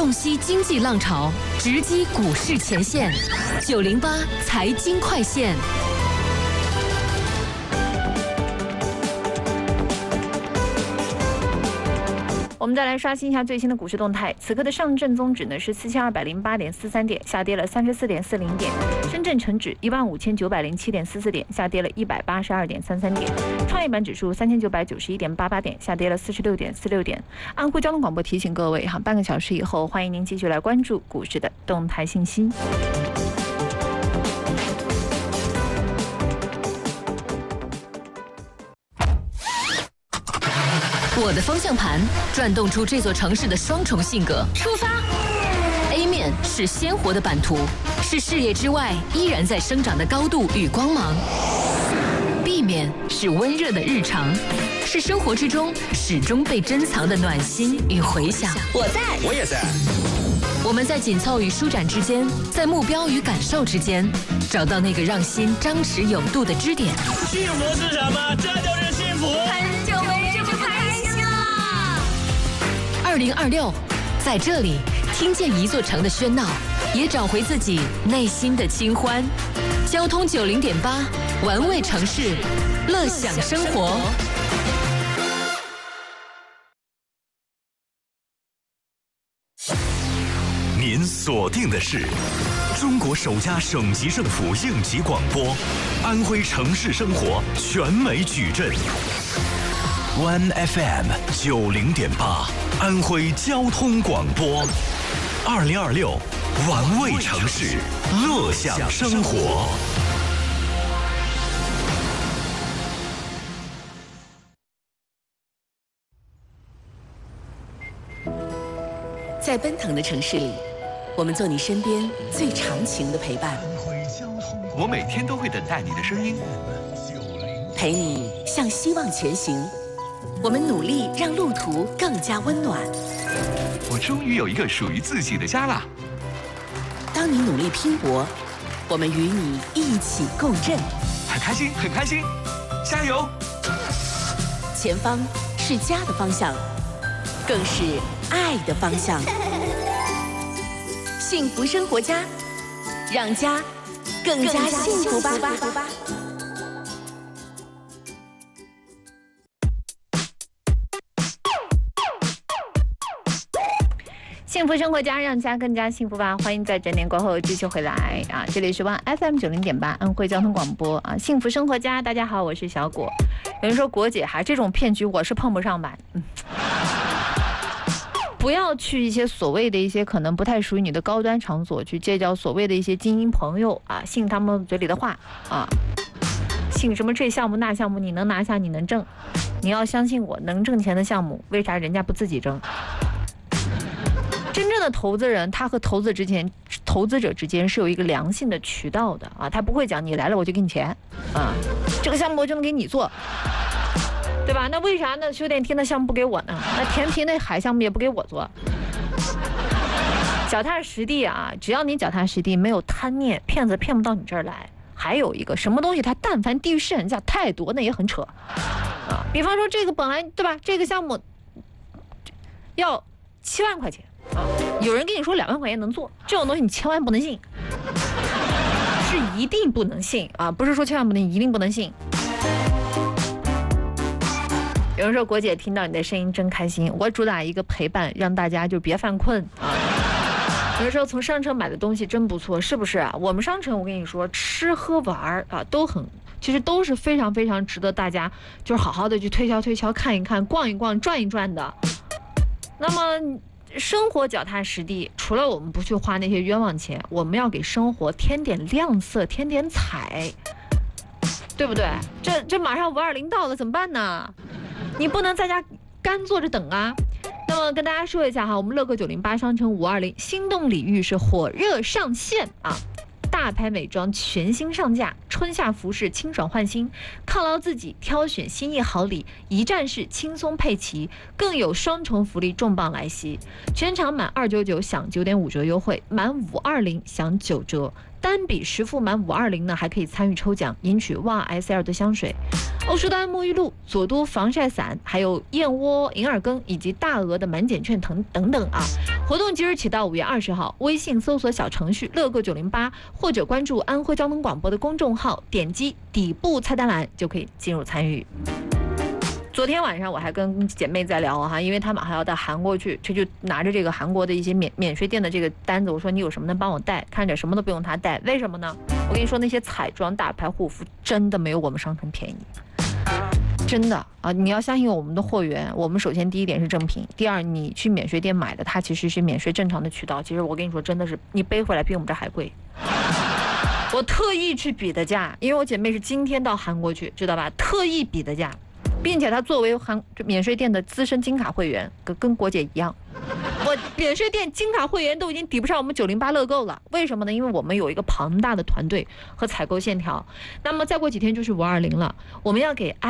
洞悉经济浪潮，直击股市前线，908财经快线。 我们再来刷新一下最新的股市动态。此刻的上证综指呢是4208.43点，下跌了34.40点；深圳成指15907.44点，下跌了182.33点；创业板指数3991.88点，下跌了46.46点。安徽交通广播提醒各位半个小时以后，欢迎您继续来关注股市的动态信息。 我的方向盘转动出这座城市的双重性格。出发 A 面是鲜活的版图，是视野之外依然在生长的高度与光芒。B 面是温热的日常，是生活之中始终被珍藏的暖心与回响。 我在， 我也在。 我们在紧凑与舒展之间，在目标与感受之间，找到那个让心张弛有度的支点。 幸福是什么？这就是幸福。 很久没这么开心了。 2026，在这里听见一座城的喧闹，也找回自己内心的清欢。交通90.8，玩味城市，乐享生活。 您锁定的是中国首家省级政府应急广播，安徽城市生活全美矩阵。One FM 90.8，安徽交通广播。2026，玩味城市，乐享生活。 在奔腾的城市里，我们做你身边最长情的陪伴。 我每天都会等待你的声音， 陪你向希望前行。我们努力让路途更加温暖。 我终于有一个属于自己的家啦！ 当你努力拼搏，我们与你一起共振。 很开心，很开心，加油！ 前方是家的方向，更是爱的方向。幸福生活家，让家更加幸福吧。 幸福生活家，让家更加幸福吧！欢迎在整点过后继续回来啊！这里是One FM 90.8安徽交通广播啊！幸福生活家，大家好，我是小果。有人说果姐还这种骗局我是碰不上吧？不要去一些所谓的一些可能不太属于你的高端场所去结交所谓的一些精英朋友啊，信他们嘴里的话啊，信什么这项目那项目你能拿下你能挣，你要相信我，能挣钱的项目为啥人家不自己挣？真正的投资人，他和投资者之间是有一个良性的渠道的啊，他不会讲你来了我就给你钱啊，这个项目我就能给你做，对吧？那为啥呢？修电梯那项目不给我呢？那填平那海项目也不给我做？脚踏实地啊，只要你脚踏实地，没有贪念，骗子骗不到你这儿来。还有一个什么东西，它但凡低于市场价太多，那也很扯啊。比方说这个本来对吧，这个项目要7万块钱。啊，有人跟你说2万块钱能做这种东西，你千万不能信，是一定不能信啊！不是说千万不能，一定不能信。有人说果姐听到你的声音真开心，我主打一个陪伴，让大家就别犯困啊。有人说从商城买的东西真不错，是不是啊？我们商城我跟你说，吃喝玩啊其实都是非常非常值得大家就是好好的去推销看一看逛一逛转一转的。那么生活脚踏实地，除了我们不去花那些冤枉钱，我们要给生活添点亮色，添点彩，对不对？这马上520到了，怎么办呢？你不能在家干坐着等啊。那么跟大家说一下哈，我们乐购908商城520心动礼遇是火热上线啊！大牌美妆全新上架，春夏服饰清爽换新，犒劳自己，挑选心意好礼，一站式轻松配齐，更有双重福利重磅来袭！全场满299享9.5折优惠，满520享9折。 单笔实付满520呢，还可以参与抽奖，赢取哇 SL 的香水、欧舒丹沐浴露、佐都防晒伞，还有燕窝、银耳羹以及大额的满减券等等啊！活动即日起到5月20号，微信搜索小程序乐购908，或者关注安徽交通广播的公众号，点击底部菜单栏就可以进入参与。昨天晚上我还跟姐妹在聊哈，因为她马上要到韩国去，这就拿着这个韩国的一些免税店的这个单子，我说你有什么能帮我带？看着什么都不用她带，为什么呢？我跟你说，那些彩妆、大牌护肤真的没有我们商城便宜。真的啊，你要相信我们的货源。我们首先第一点是正品，第二你去免税店买的，它其实是免税正常的渠道。其实我跟你说，真的是你背回来比我们这还贵。我特意去比的价，因为我姐妹是今天到韩国去，知道吧？特意比的价，并且她作为免税店的资深金卡会员，跟国姐一样。我免税店金卡会员都已经抵不上我们908乐购了，为什么呢？因为我们有一个庞大的团队和采购线条。那么再过几天就是520了，我们要给